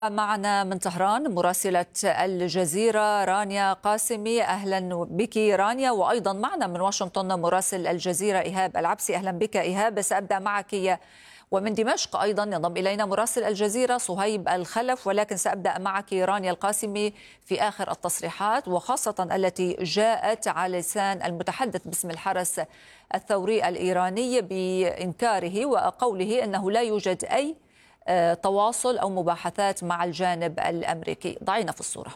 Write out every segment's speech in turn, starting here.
معنا من طهران مراسلة الجزيرة رانيا قاسمي. أهلا بك رانيا. وأيضا معنا من واشنطن مراسل الجزيرة إيهاب العبسي. أهلا بك إيهاب. سأبدأ معك. ومن دمشق أيضا ينضم إلينا مراسل الجزيرة صهيب الخلف، ولكن سأبدأ معك رانيا القاسمي في آخر التصريحات، وخاصة التي جاءت على لسان المتحدث باسم الحرس الثوري الإيراني بإنكاره وقوله أنه لا يوجد أي تواصل أو مباحثات مع الجانب الأمريكي. ضعينا في الصورة.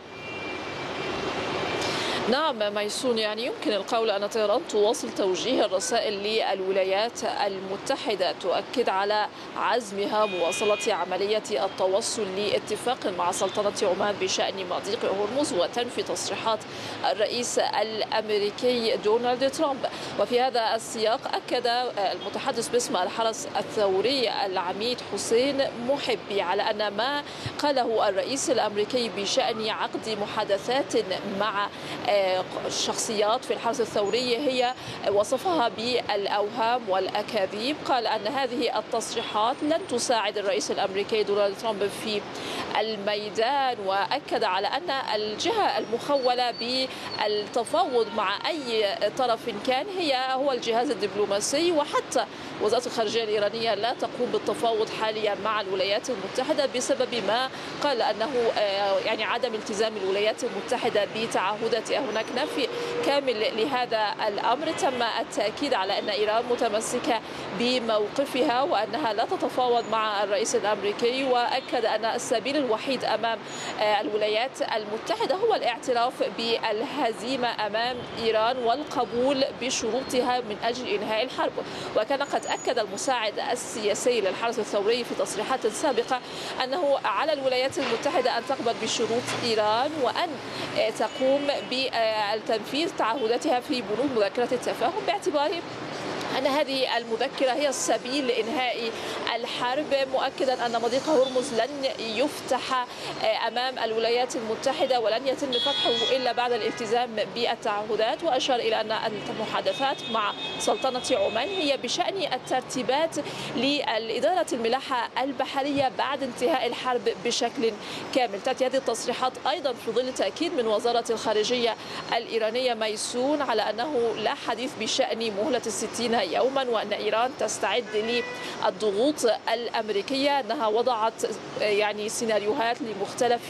نعم ميسون، يمكن القول أن طهران تواصل توجيه الرسائل للولايات المتحدة تؤكد على عزمها مواصلة عملية التوصل لاتفاق مع سلطنة عمان بشأن مضيق هرمز وتنفي تصريحات الرئيس الأمريكي دونالد ترامب. وفي هذا السياق أكد المتحدث باسم الحرس الثوري العميد حسين محبي على أن ما قاله الرئيس الأمريكي بشأن عقد محادثات مع الشخصيات في الحرس الثوري هي وصفها بالأوهام والأكاذيب. قال أن هذه التصريحات لن تساعد الرئيس الأمريكي دونالد ترامب في الميدان، وأكد على أن الجهة المخولة بالتفاوض مع أي طرف كان هو الجهاز الدبلوماسي، وحتى وزارة الخارجية الإيرانية لا تقوم بالتفاوض حاليا مع الولايات المتحدة بسبب ما قال أنه عدم التزام الولايات المتحدة بتعهداتها. هناك نفي كامل لهذا الأمر. تم التأكيد على أن إيران متمسكة بموقفها وأنها لا تتفاوض مع الرئيس الأمريكي، وأكد أن السبيل الوحيد أمام الولايات المتحدة هو الاعتراف بالهزيمة أمام إيران والقبول بشروطها من أجل إنهاء الحرب. وكان قد أكد المساعد السياسي للحرس الثوري في تصريحات سابقة أنه على الولايات المتحدة أن تقبل بشروط إيران وأن تقوم بتنفيذ تعهداتها في بنود مذكرة التفاهم، باعتباره أن هذه المذكرة هي السبيل لإنهاء الحرب، مؤكدا أن مضيق هرمز لن يفتح أمام الولايات المتحدة ولن يتم فتحه إلا بعد الالتزام بالتعهدات. وأشار إلى أن المحادثات مع سلطنة عمان هي بشأن الترتيبات لإدارة الملاحة البحرية بعد انتهاء الحرب بشكل كامل. تأتي هذه التصريحات أيضا في ظل تأكيد من وزارة الخارجية الإيرانية ميسون على أنه لا حديث بشأن مهلة 60 يوما، وأن إيران تستعد للضغوط الأمريكية، أنها وضعت سيناريوهات لمختلف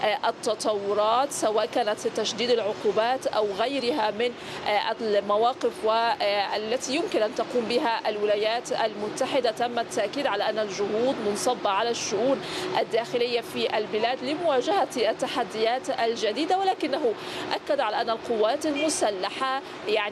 التطورات سواء كانت تشديد العقوبات أو غيرها من المواقف والتي يمكن أن تقوم بها الولايات المتحدة. تم التأكيد على أن الجهود منصبة على الشؤون الداخلية في البلاد لمواجهة التحديات الجديدة، ولكنه أكد على أن القوات المسلحة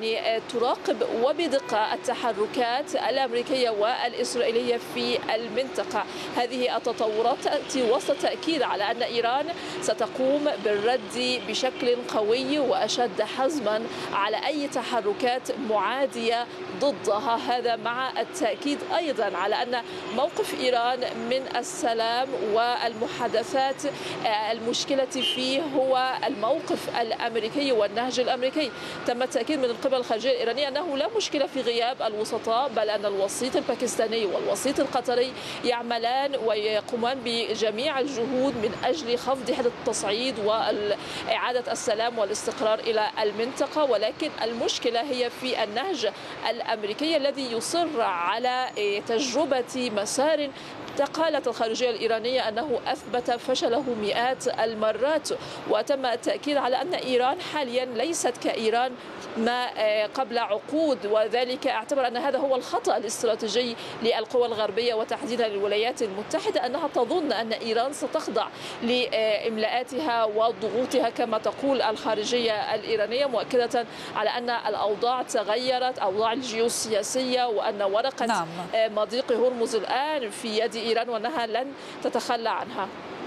تراقب وبدقة التحركات الأمريكية والإسرائيلية في المنطقة. هذه التطورات تأتي وسط تأكيد على أن إيران ستقوم بالرد بشكل قوي وأشد حزما على أي تحركات معادية ضدها. هذا مع التأكيد أيضا على أن موقف إيران من السلام والمحادثات المشكلة فيه هو الموقف الأمريكي والنهج الأمريكي. تم التأكيد من قبل الخارجية الإيرانية أنه لا مشكلة في غياب الوسطاء، بل أن الوسيط الباكستاني والوسيط القطري يعملان ويقومان بجميع الجهود من أجل خفض حدة التصعيد وإعادة السلام والاستقرار إلى المنطقة. ولكن المشكلة هي في النهج الأمريكي الذي يصر على تجربة مسار قالت الخارجية الإيرانية أنه أثبت فشله مئات المرات. وتم التأكيد على أن إيران حاليا ليست كإيران ما قبل عقود، وذلك اعتبر أن هذا هو الخطأ الاستراتيجي للقوى الغربية وتحديدا للولايات المتحدة، أنها تظن أن إيران ستخضع لإملاءاتها وضغوطها كما تقول الخارجية الإيرانية، مؤكدة على أن الأوضاع تغيرت، أوضاع الجيوسياسية، وأن ورقة مضيق هرمز الآن في يد إيران وأنها لن تتخلى عنها.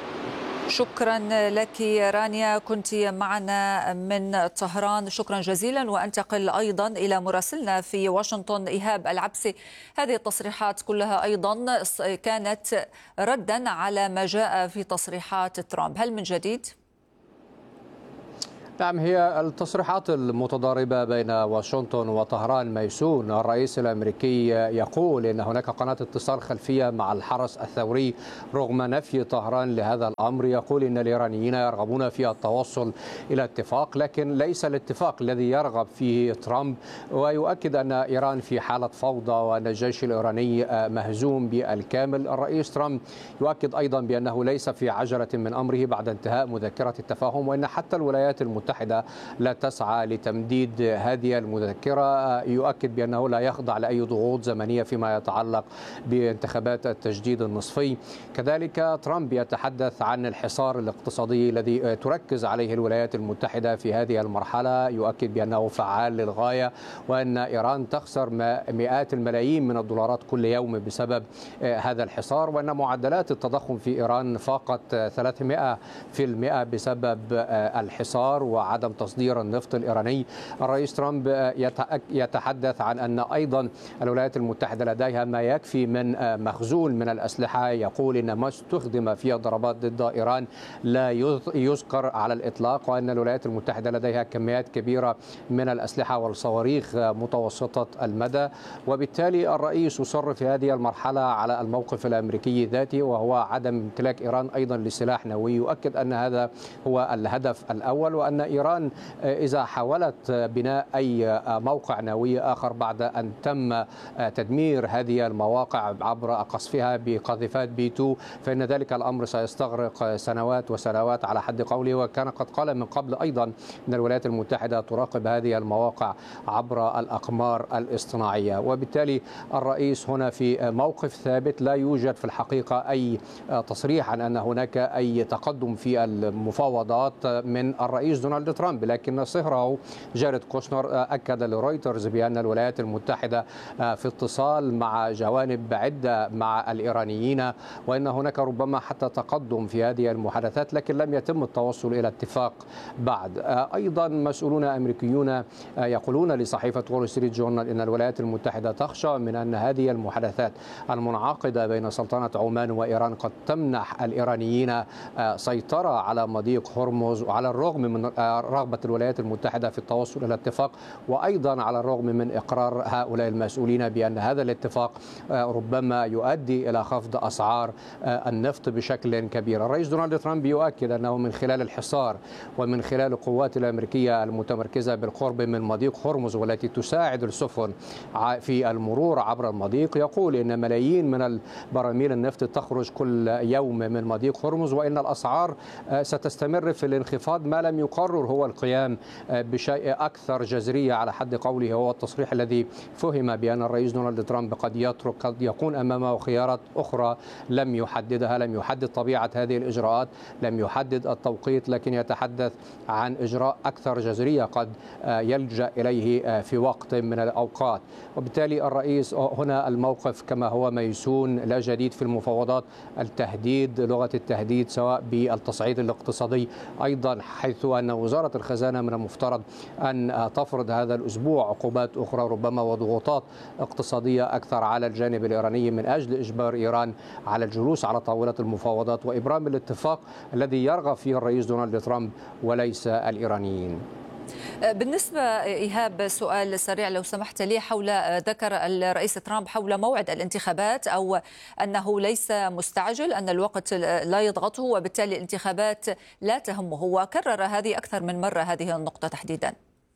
شكرا لك رانيا، كنت معنا من طهران. شكرا جزيلا. وأنتقل أيضا إلى مراسلنا في واشنطن إيهاب العبسي. هذه التصريحات كلها أيضا كانت ردا على ما جاء في تصريحات ترامب، هل من جديد؟ نعم، هي التصريحات المتضاربة بين واشنطن وطهران ميسون. الرئيس الأمريكي يقول إن هناك قناة اتصال خلفية مع الحرس الثوري رغم نفي طهران لهذا الأمر. يقول إن الإيرانيين يرغبون في التوصل إلى اتفاق، لكن ليس الاتفاق الذي يرغب فيه ترامب، ويؤكد أن إيران في حالة فوضى وأن الجيش الإيراني مهزوم بالكامل. الرئيس ترامب يؤكد أيضا بأنه ليس في عجلة من أمره بعد انتهاء مذكرة التفاهم، وأن حتى الولايات المتحدة لا تسعى لتمديد هذه المذكرة. يؤكد بأنه لا يخضع لأي ضغوط زمنية فيما يتعلق بانتخابات التجديد النصفي. كذلك ترامب يتحدث عن الحصار الاقتصادي الذي تركز عليه الولايات المتحدة في هذه المرحلة. يؤكد بأنه فعال للغاية، وأن إيران تخسر مئات الملايين من الدولارات كل يوم بسبب هذا الحصار، وأن معدلات التضخم في إيران فاقت 300% بسبب الحصار وعدم تصدير النفط الإيراني. الرئيس ترامب يتحدث عن أن أيضا الولايات المتحدة لديها ما يكفي من مخزون من الأسلحة. يقول إن ما استخدم في الضربات ضد إيران لا يذكر على الإطلاق، وأن الولايات المتحدة لديها كميات كبيرة من الأسلحة والصواريخ متوسطة المدى. وبالتالي الرئيس يصر في هذه المرحلة على الموقف الأمريكي ذاته، وهو عدم امتلاك إيران أيضا لسلاح نووي. يؤكد أن هذا هو الهدف الأول، وأن إيران إذا حاولت بناء أي موقع نووي آخر بعد أن تم تدمير هذه المواقع عبر قصفها بقاذفات B2 فإن ذلك الأمر سيستغرق سنوات وسنوات على حد قوله. وكان قد قال من قبل أيضا أن الولايات المتحدة تراقب هذه المواقع عبر الأقمار الاصطناعية. وبالتالي الرئيس هنا في موقف ثابت. لا يوجد في الحقيقة أي تصريح عن أن هناك أي تقدم في المفاوضات من الرئيس دونالد ترامب، لكن صهره جاريد كوشنر أكد لرويترز بأن الولايات المتحدة في اتصال مع جوانب عدة مع الإيرانيين، وأن هناك ربما حتى تقدم في هذه المحادثات، لكن لم يتم التوصل إلى اتفاق بعد. أيضا مسؤولون أمريكيون يقولون لصحيفة وول ستريت جورنال أن الولايات المتحدة تخشى من أن هذه المحادثات المنعقدة بين سلطنة عمان وإيران قد تمنح الإيرانيين سيطرة على مضيق هرمز، وعلى الرغم من رغبة الولايات المتحدة في التوصل إلى اتفاق، وأيضا على الرغم من إقرار هؤلاء المسؤولين بأن هذا الاتفاق ربما يؤدي إلى خفض أسعار النفط بشكل كبير. الرئيس دونالد ترامب يؤكد أنه من خلال الحصار ومن خلال القوات الأمريكية المتمركزة بالقرب من مضيق هرمز والتي تساعد السفن في المرور عبر المضيق، يقول إن ملايين من براميل النفط تخرج كل يوم من مضيق هرمز، وإن الأسعار ستستمر في الانخفاض ما لم يقرر هو القيام بشيء أكثر جذرية على حد قوله. هو التصريح الذي فهم بأن الرئيس دونالد ترامب قد يكون أمامه خيارات أخرى لم يحددها، لم يحدد طبيعة هذه الإجراءات، لم يحدد التوقيت، لكن يتحدث عن إجراء أكثر جذرية قد يلجأ إليه في وقت من الأوقات. وبالتالي الرئيس هنا الموقف كما هو ميسون، لا جديد في المفاوضات. التهديد، لغة التهديد سواء بالتصعيد الاقتصادي أيضا، حيث أن وزارة الخزانة من المفترض أن تفرض هذا الأسبوع عقوبات أخرى ربما وضغوطات اقتصادية أكثر على الجانب الإيراني من أجل إجبار إيران على الجلوس على طاولة المفاوضات وإبرام الاتفاق الذي يرغب فيه الرئيس دونالد ترامب وليس الإيرانيين. بالنسبة إيهاب، سؤال سريع لو سمحت لي، حول ذكر الرئيس ترامب حول موعد الانتخابات أو أنه ليس مستعجل، أن الوقت لا يضغطه وبالتالي الانتخابات لا تهمه، وكرر هذه أكثر من مرة هذه النقطة تحديدا.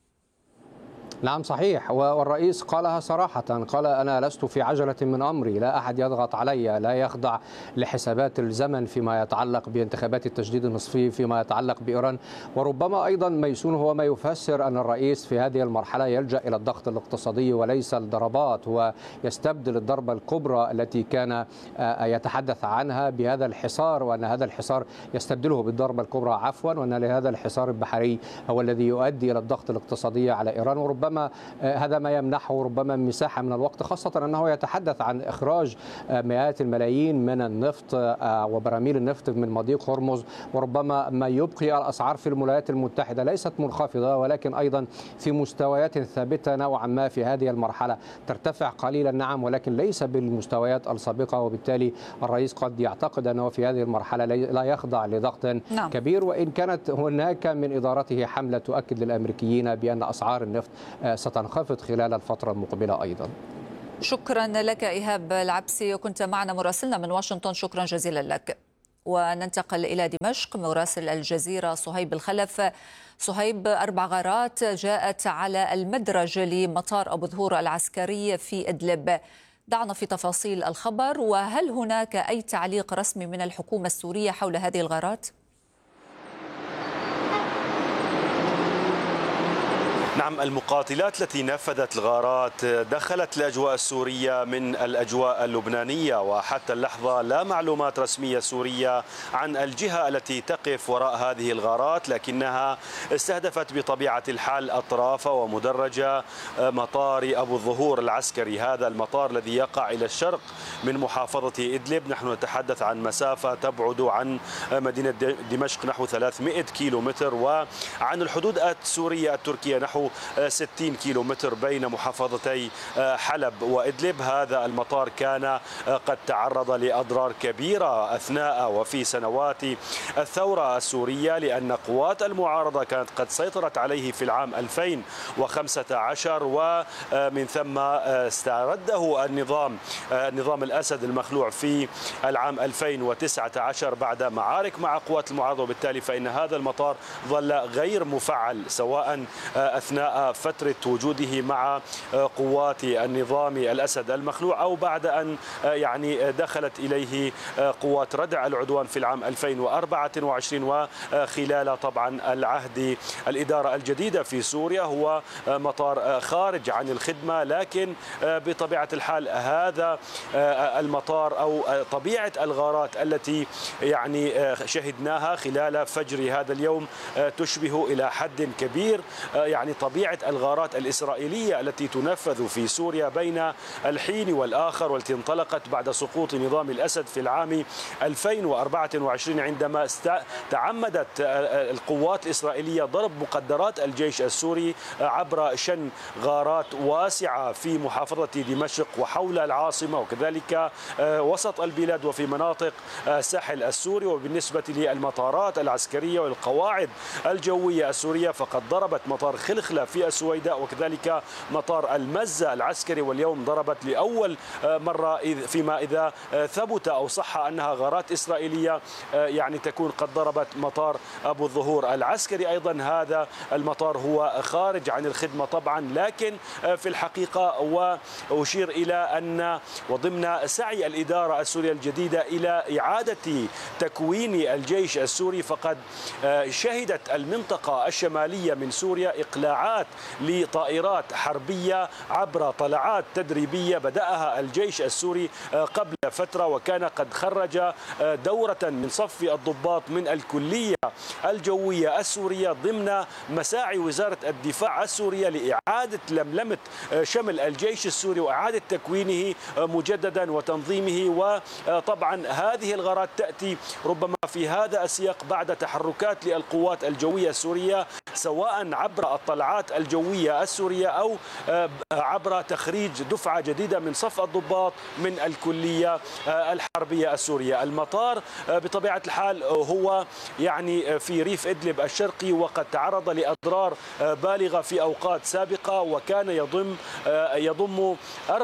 نعم صحيح، والرئيس قالها صراحة، قال أنا لست في عجلة من أمري، لا أحد يضغط علي، لا يخضع لحسابات الزمن فيما يتعلق بانتخابات التجديد النصفي، فيما يتعلق بإيران. وربما أيضا ميسون هو ما يفسر أن الرئيس في هذه المرحلة يلجأ إلى الضغط الاقتصادي وليس الضربات. هو يستبدل الضربة الكبرى التي كان يتحدث عنها بهذا الحصار، وأن هذا الحصار يستبدله بالضربة الكبرى وأن هذا الحصار البحري هو الذي يؤدي إلى الضغط الاقتصادي على إيران. وربما ربما هذا ما يمنحه ربما مساحة من الوقت، خاصة أنه يتحدث عن إخراج مئات الملايين من النفط وبراميل النفط من مضيق هرمز، وربما ما يبقي الأسعار في الولايات المتحدة ليست منخفضة ولكن أيضا في مستويات ثابتة نوعا ما في هذه المرحلة، ترتفع قليلا نعم ولكن ليس بالمستويات السابقة، وبالتالي الرئيس قد يعتقد أنه في هذه المرحلة لا يخضع لضغط كبير، وإن كانت هناك من إدارته حملة تؤكد للأمريكيين بأن أسعار النفط ستنخفض خلال الفترة المقبلة أيضا. شكرا لك إيهاب العبسي، كنت معنا مراسلنا من واشنطن، شكرا جزيلا لك. وننتقل إلى دمشق، مراسل الجزيرة صهيب الخلف. صهيب، 4 غارات جاءت على المدرج لمطار أبو ظهور العسكري في إدلب، دعنا في تفاصيل الخبر، وهل هناك أي تعليق رسمي من الحكومة السورية حول هذه الغارات؟ نعم، المقاتلات التي نفذت الغارات دخلت الأجواء السورية من الأجواء اللبنانية، وحتى اللحظة لا معلومات رسمية سورية عن الجهة التي تقف وراء هذه الغارات، لكنها استهدفت بطبيعة الحال أطراف ومدرجة مطار أبو الظهور العسكري، هذا المطار الذي يقع إلى الشرق من محافظة إدلب. نحن نتحدث عن مسافة تبعد عن مدينة دمشق نحو 300 كيلومتر، وعن الحدود السورية التركية نحو 60 كيلومتر بين محافظتي حلب وإدلب. هذا المطار كان قد تعرض لأضرار كبيرة أثناء وفي سنوات الثورة السورية، لأن قوات المعارضة كانت قد سيطرت عليه في العام 2015، ومن ثم استرده النظام الأسد المخلوع في العام 2019 بعد معارك مع قوات المعارضة، وبالتالي فإن هذا المطار ظل غير مفعل سواء أثناء فترة وجوده مع قوات النظام الأسد المخلوع أو بعد أن دخلت إليه قوات ردع العدوان في العام 2024، وخلال طبعا العهد الإدارة الجديدة في سوريا هو مطار خارج عن الخدمة. لكن بطبيعة الحال هذا المطار أو طبيعة الغارات التي شهدناها خلال فجر هذا اليوم تشبه إلى حد كبير طبيعة الغارات الإسرائيلية التي تنفذ في سوريا بين الحين والآخر، والتي انطلقت بعد سقوط نظام الأسد في العام 2024 عندما تعمدت القوات الإسرائيلية ضرب مقدرات الجيش السوري عبر شن غارات واسعة في محافظة دمشق وحول العاصمة وكذلك وسط البلاد وفي مناطق الساحل السوري. وبالنسبة للمطارات العسكرية والقواعد الجوية السورية فقد ضربت مطار خلخلة في السويداء وكذلك مطار المزة العسكري، واليوم ضربت لأول مرة فيما إذا ثبت أو صح أنها غارات إسرائيلية تكون قد ضربت مطار أبو الظهور العسكري. أيضا هذا المطار هو خارج عن الخدمة طبعا، لكن في الحقيقة وأشير إلى أن وضمن سعي الإدارة السورية الجديدة إلى إعادة تكوين الجيش السوري فقد شهدت المنطقة الشمالية من سوريا إقلاعات لطائرات حربية عبر طلعات تدريبية بدأها الجيش السوري قبل فترة، وكان قد خرج دورة من صف الضباط من الكلية الجوية السورية ضمن مساعي وزارة الدفاع السورية لإعادة لملمة شمل الجيش السوري وإعادة تكوينه مجددا وتنظيمه. وطبعا هذه الغارات تأتي ربما في هذا السياق بعد تحركات للقوات الجوية السورية سواء عبر الطلعات الجوية السورية أو عبر تخريج دفعة جديدة من صف الضباط من الكلية الحربية السورية. المطار بطبيعة الحال هو في ريف إدلب الشرقي وقد تعرض لأضرار بالغة في أوقات سابقة، وكان يضم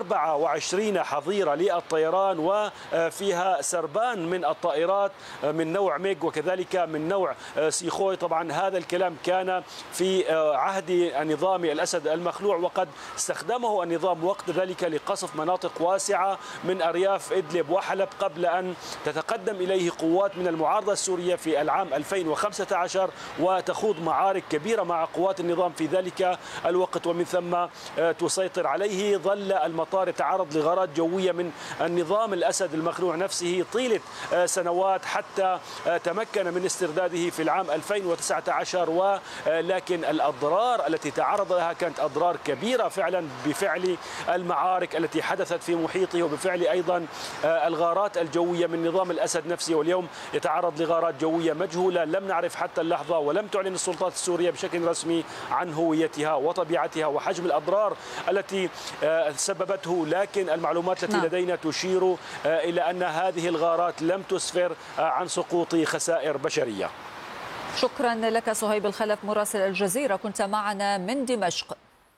24 حظيرة للطيران وفيها سربان من الطائرات من نوع ميج وكذلك من نوع سيخوي. طبعا هذا الكلام كان في عهد النظام الأسد المخلوع، وقد استخدمه النظام وقت ذلك لقصف مناطق واسعة من أرياف إدلب وحلب قبل أن تتقدم إليه قوات من المعارضة السورية في العام 2015 وتخوض معارك كبيرة مع قوات النظام في ذلك الوقت ومن ثم تسيطر عليه. ظل المطار يتعرض لغارات جوية من النظام الأسد المخلوع نفسه طيلة سنوات حتى تمكن من استرداده في العام 2019، ولكن الأضرار التي تعرض لها كانت أضرار كبيرة فعلا بفعل المعارك التي حدثت في محيطه، وبفعل أيضا الغارات الجوية من نظام الأسد نفسه. واليوم يتعرض لغارات جوية مجهولة لم نعرف حتى اللحظة، ولم تعلن السلطات السورية بشكل رسمي عن هويتها وطبيعتها وحجم الأضرار التي سببته، لكن المعلومات التي لدينا تشير إلى أن هذه الغارات لم تسفر عن سقوط خسائر بشرية. شكرا لك صهيب الخلف مراسل الجزيرة، كنت معنا من دمشق.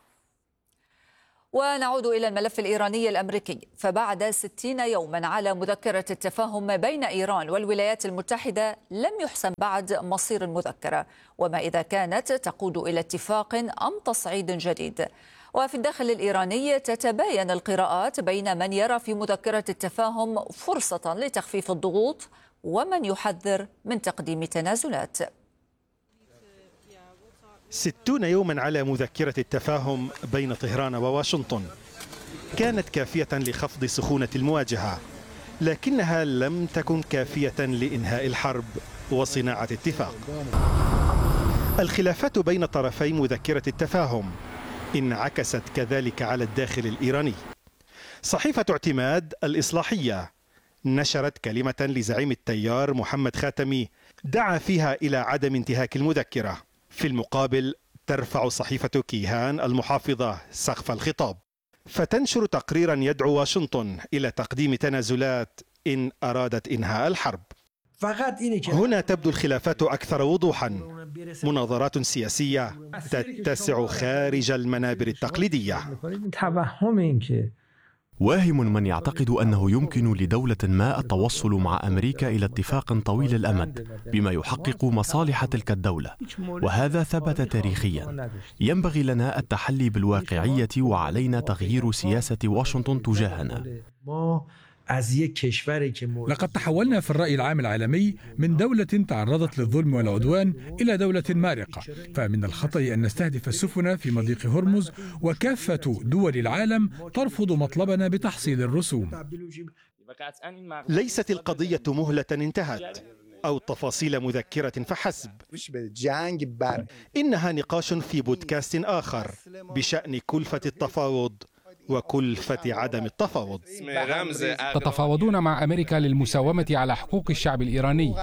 ونعود إلى الملف الإيراني الأمريكي، فبعد 60 يوما على مذكرة التفاهم بين إيران والولايات المتحدة لم يحسم بعد مصير المذكرة، وما إذا كانت تقود إلى اتفاق أم تصعيد جديد. وفي الداخل الإيراني تتباين القراءات بين من يرى في مذكرة التفاهم فرصة لتخفيف الضغوط ومن يحذر من تقديم تنازلات. 60 يوما على مذكرة التفاهم بين طهران وواشنطن كانت كافية لخفض سخونة المواجهة، لكنها لم تكن كافية لإنهاء الحرب وصناعة اتفاق. الخلافات بين طرفي مذكرة التفاهم انعكست كذلك على الداخل الإيراني. صحيفة اعتماد الإصلاحية نشرت كلمة لزعيم التيار محمد خاتمي دعا فيها إلى عدم انتهاك المذكرة. في المقابل ترفع صحيفة كيهان المحافظة سقف الخطاب، فتنشر تقريرا يدعو واشنطن إلى تقديم تنازلات إن أرادت إنهاء الحرب. هنا تبدو الخلافات أكثر وضوحا، مناظرات سياسية تتسع خارج المنابر التقليدية. واهم من يعتقد أنه يمكن لدولة ما التوصل مع أمريكا إلى اتفاق طويل الأمد بما يحقق مصالح تلك الدولة، وهذا ثبت تاريخيا. ينبغي لنا التحلي بالواقعية، وعلينا تغيير سياسة واشنطن تجاهنا. لقد تحولنا في الرأي العام العالمي من دولة تعرضت للظلم والعدوان إلى دولة مارقة، فمن الخطأ أن نستهدف السفن في مضيق هرمز وكافة دول العالم ترفض مطلبنا بتحصيل الرسوم. ليست القضية مهلة انتهت أو تفاصيل مذكرة فحسب، إنها نقاش في بودكاست آخر بشأن كلفة التفاوض وكلفة عدم التفاوض. تتفاوضون مع أمريكا للمساومة على حقوق الشعب الإيراني.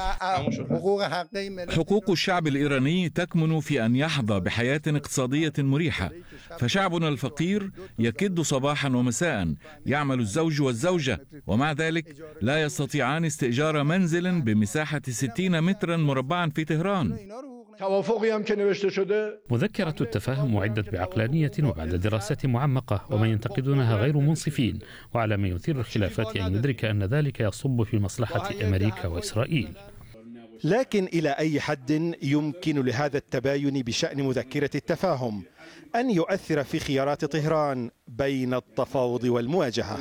حقوق الشعب الإيراني تكمن في أن يحظى بحياة اقتصادية مريحة، فشعبنا الفقير يكد صباحا ومساء، يعمل الزوج والزوجة، ومع ذلك لا يستطيعان استئجار منزل بمساحة 60 مترا مربعا في طهران. مذكرة التفاهم أعدت بعقلانية وبعد دراسة معمقة، ومن ينتقدونها غير منصفين، وعلى من يثير الخلافات أن يدرك أن ذلك يصب في مصلحة أمريكا وإسرائيل. لكن إلى أي حد يمكن لهذا التباين بشأن مذكرة التفاهم أن يؤثر في خيارات طهران بين التفاوض والمواجهة؟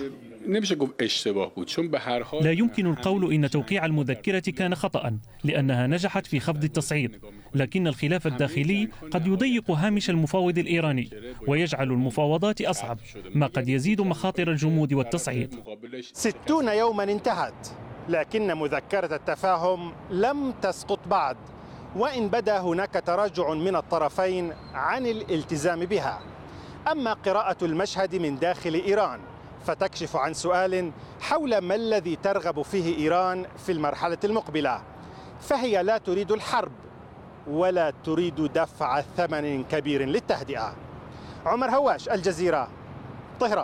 لا يمكن القول إن توقيع المذكرة كان خطأ، لأنها نجحت في خفض التصعيد، لكن الخلاف الداخلي قد يضيق هامش المفاوض الإيراني ويجعل المفاوضات أصعب، ما قد يزيد مخاطر الجمود والتصعيد. 60 يوما انتهت، لكن مذكرة التفاهم لم تسقط بعد، وإن بدا هناك تراجع من الطرفين عن الالتزام بها. أما قراءة المشهد من داخل إيران فتكشف عن سؤال حول ما الذي ترغب فيه إيران في المرحلة المقبلة، فهي لا تريد الحرب ولا تريد دفع ثمن كبير للتهدئة. عمر هواش، الجزيرة، طهران.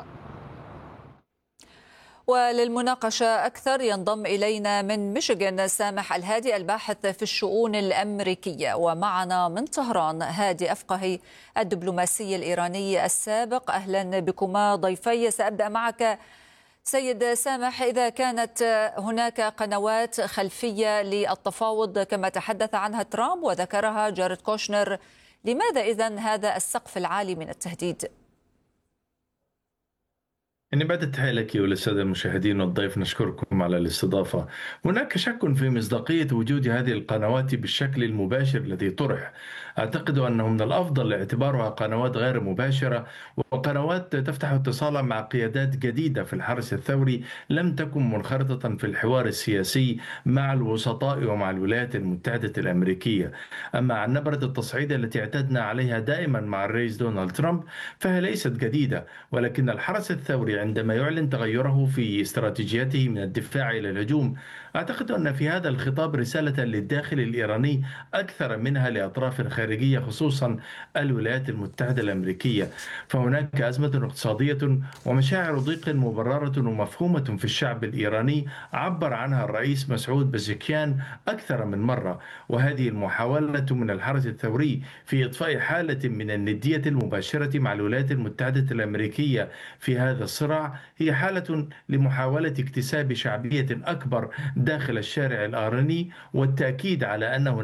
وللمناقشة أكثر ينضم إلينا من ميشيغان سامح الهادي الباحث في الشؤون الأمريكية، ومعنا من طهران هادي أفقهي الدبلوماسي الإيراني السابق. أهلا بكما ضيفي. سأبدأ معك سيد سامح، إذا كانت هناك قنوات خلفية للتفاوض كما تحدث عنها ترامب وذكرها جاريد كوشنر، لماذا إذن هذا السقف العالي من التهديد؟ بعد التحية لك وللسادة المشاهدين والضيف، نشكركم على الاستضافة. هناك شك في مصداقية وجود هذه القنوات بالشكل المباشر الذي طرح. أعتقد أنه من الأفضل اعتبارها قنوات غير مباشرة، وقنوات تفتح اتصالا مع قيادات جديدة في الحرس الثوري لم تكن منخرطة في الحوار السياسي مع الوسطاء ومع الولايات المتحدة الأمريكية. أما عن نبرة التصعيد التي اعتدنا عليها دائما مع الرئيس دونالد ترامب فهي ليست جديدة، ولكن الحرس الثوري عندما يعلن تغيره في استراتيجيته من الدفاع إلى الهجوم، أعتقد أن في هذا الخطاب رسالة للداخل الإيراني أكثر منها لأطراف خارجية، خصوصا الولايات المتحدة الأمريكية. فهناك أزمة اقتصادية ومشاعر ضيق مبررة ومفهومة في الشعب الإيراني عبر عنها الرئيس مسعود بزكيان أكثر من مرة، وهذه المحاولة من الحرس الثوري في إطفاء حالة من الندية المباشرة مع الولايات المتحدة الأمريكية في هذا الصراع هي حالة لمحاولة اكتساب شعبية أكبر داخل الشارع الإيراني، والتأكيد على أنه